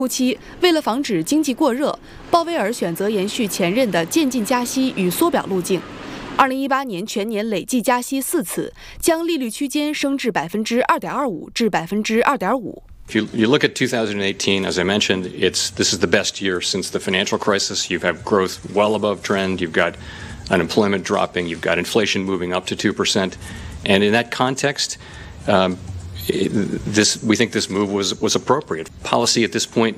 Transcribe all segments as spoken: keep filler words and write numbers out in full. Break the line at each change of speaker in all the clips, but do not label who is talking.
初期，为了防止经济过热，鲍威尔选择延续前任的渐进加息与缩表路径。二零一八年全年累计加息四次，将利率区间升至百分之二点二五至百分之二点五。
If you, you look at two thousand eighteen, as I mentioned, it's this is the best year since the financial crisis. You have growth well above trend. You've got unemployment dropping. You've got inflation moving up to two percent. And in that context, um, this we think this move was was appropriate. Policy at this point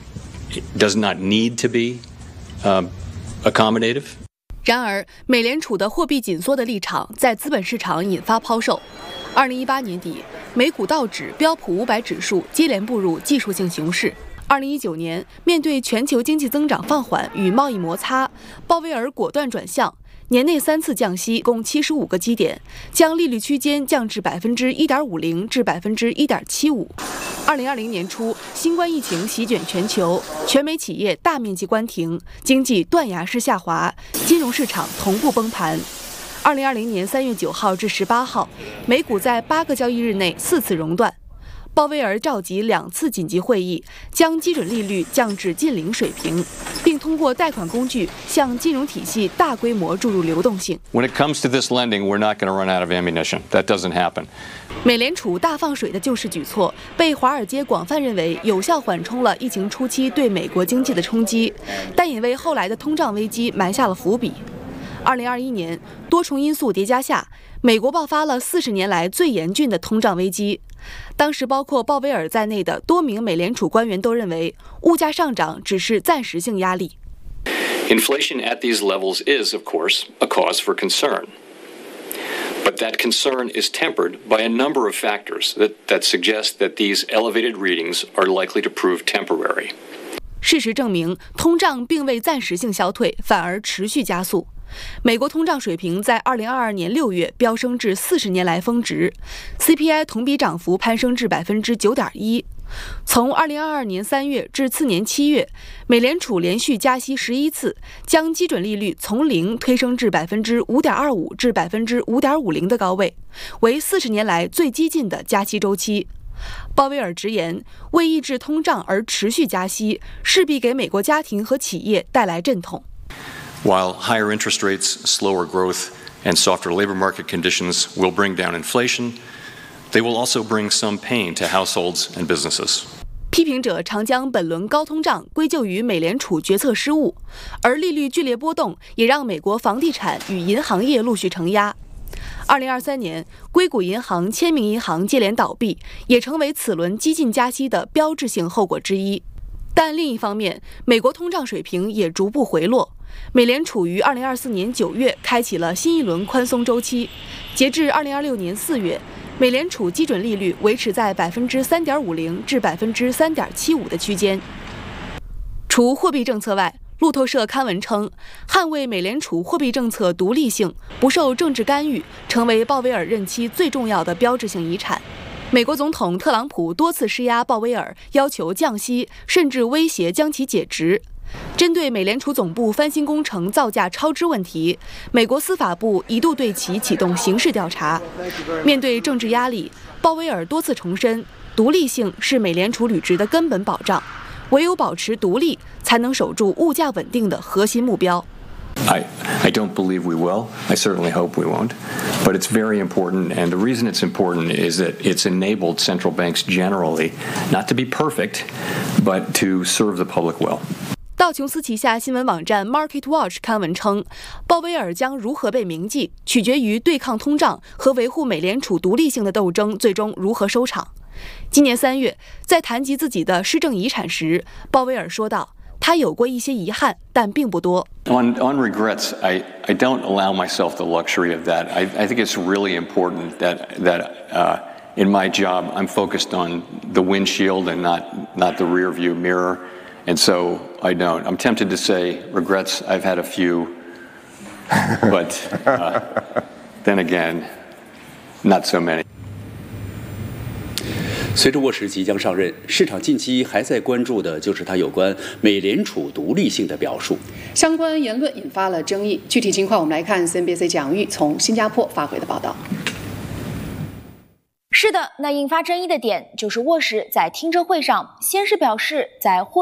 does not need to be um, accommodative.
然而，美联储的货币紧缩的立场在资本市场引发抛售。二零一八年底，美股道指、标普五百指数接连步入技术性熊市。二零一九年，面对全球经济增长放缓与贸易摩擦，鲍威尔果断转向，年内三次降息，共七十五个基点，将利率区间降至百分之一点五零至百分之一点七五。二零二零年初，新冠疫情席卷全球，全美企业大面积关停，经济断崖式下滑，金融市场同步崩盘。二零二零年三月九号至十八号，美股在八个交易日内四次熔断。鲍威尔召集两次紧急会议，将基准利率降至近零水平，并通过贷款工具向金融体系大规模注入流动性。
When it comes to this lending, we're not going to run out of ammunition. That doesn't happen.
美联储大放水的救市举措被华尔街广泛认为有效缓冲了疫情初期对美国经济的冲击，但也为后来的通胀危机埋下了伏笔。二零二一年，多重因素叠加下，美国爆发了四十年来最严峻的通胀危机。当时，包括鲍威尔在内的多名美联储官员都认为，物价上涨只是暂时性压力。
Inflation at these levels is, of course, a cause for concern. But that concern is tempered by a number of factors that, that suggest that these elevated readings are likely to prove temporary.
事实证明，通胀并未暂时性消退，反而持续加速。美国通胀水平在二零二二年六月飙升至四十年来峰值 ，C P I 同比涨幅攀升至百分之九点一。从二零二二年三月至次年七月，美联储连续加息十一次，将基准利率从零推升至百分之五点二五至百分之五点五零的高位，为四十年来最激进的加息周期。鲍威尔直言，为抑制通胀而持续加息，势必给美国家庭和企业带来阵痛。
While higher interest rates, slower growth, and softer labor market conditions will bring down inflation, they will also bring some pain to households and businesses.
批评者常将本轮高通胀归咎于美联储决策失误，而利率剧烈波动也让美国房地产与银行业陆续承压。二零二三年，硅谷银行、签名银行接连倒闭，也成为此轮激进加息的标志性后果之一。但另一方面，美国通胀水平也逐步回落。美联储于二零二四年九月开启了新一轮宽松周期，截至二零二六年四月，美联储基准利率维持在百分之三点五零至百分之三点七五的区间。除货币政策外，路透社刊文称，捍卫美联储货币政策独立性、不受政治干预，成为鲍威尔任期最重要的标志性遗产。美国总统特朗普多次施压鲍威尔，要求降息，甚至威胁将其解职。针对美联储总部翻新工程造价超支问题，美国司法部一度对其启动刑事调查。面对政治压力，鲍威尔多次重申，独立性是美联储履职的根本保障，唯有保持独立，才能守住物价稳定的核心目标。
I, I don't believe we will. I certainly hope we won't. But it's very important, and the reason it's important is that it's enabled central banks generally not to be perfect, but to serve the public well.
道琼斯旗下新闻网站 MarketWatch 刊文称，鲍威尔将如何被铭记，取决于对抗通胀和维护美联储独立性的斗争最终如何收场。今年三月，在谈及自己的施政遗产时，鲍威尔说道，他有过一些遗憾，但并不多。
On, on regrets, I, I don't allow myself the luxury of that. I, I think it's really important that, that uh, in my job, I'm focused on the windshield and not, not the rear view mirror. And so I don't. I'm tempted to say regrets. I've had a few, but uh, then again, not so many.
随着沃什即将上任，市场近期还在关注的就是他有关美联储独立性的表述。
相关言论引发了争议。具体情况，我们来看 C N B C 蒋玉从新加坡发回的报道。
是的，那引发争议的点就是沃什在听证会上先是表示，在货